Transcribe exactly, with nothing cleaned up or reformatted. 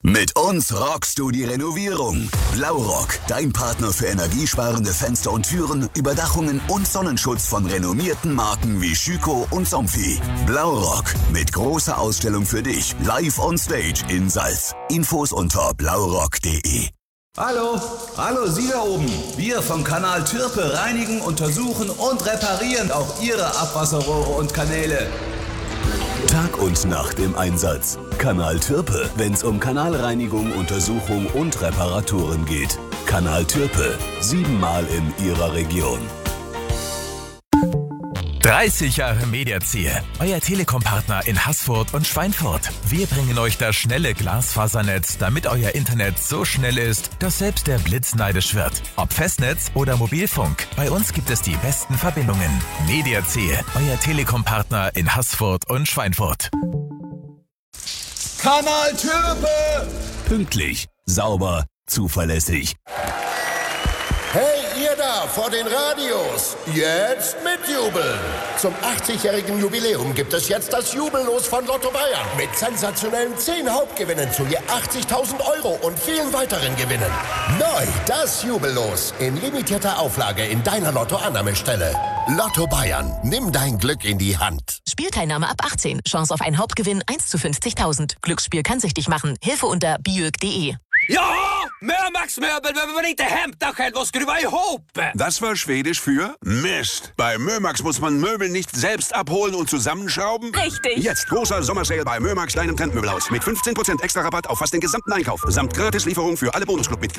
Mit uns rockst du die Renovierung. Blaurock, dein Partner für energiesparende Fenster und Türen, Überdachungen und Sonnenschutz von renommierten Marken wie Schüco und Somfy. Blaurock, mit großer Ausstellung für dich, live on stage in Salz. Infos unter blaurock punkt de. Hallo, hallo Sie da oben. Wir vom Kanal Türpe reinigen, untersuchen und reparieren auch Ihre Abwasserrohre und Kanäle. Tag und Nacht im Einsatz. Kanal Türpe, wenn's um Kanalreinigung, Untersuchung und Reparaturen geht. Kanal Türpe, siebenmal in Ihrer Region. dreißig Jahre Mediaziel, euer Telekom-Partner in Haßfurt und Schweinfurt. Wir bringen euch das schnelle Glasfasernetz, damit euer Internet so schnell ist, dass selbst der Blitz neidisch wird. Ob Festnetz oder Mobilfunk, bei uns gibt es die besten Verbindungen. Mediaziel, euer Telekom-Partner in Haßfurt und Schweinfurt. Kanal Türpe! Pünktlich, sauber, zuverlässig. Hey, ihr da vor den Radios, jetzt mitjubeln! Zum achtzigjährigen Jubiläum gibt es jetzt das Jubellos von Lotto Bayern mit sensationellen zehn Hauptgewinnen zu je achtzigtausend Euro und vielen weiteren Gewinnen. Neu das Jubellos in limitierter Auflage in deiner Lotto-Annahmestelle. Lotto Bayern, nimm dein Glück in die Hand. Spielteilnahme ab achtzehn. Chance auf einen Hauptgewinn eins zu fünfzigtausend. Glücksspiel kann süchtig machen. Hilfe unter biög punkt de. Ja, Mörmax Möbel behöver man inte hämta själv och skruva ihop. Das war Schwedisch für Mist. Bei Mörmax muss man Möbel nicht selbst abholen und zusammenschrauben. Richtig. Jetzt großer Sommersale bei Mörmax, deinem Trendmöbelhaus. Mit fünfzehn Prozent extra Rabatt auf fast den gesamten Einkauf. Samt Gratislieferung für alle Bonusclub-Mitglieder.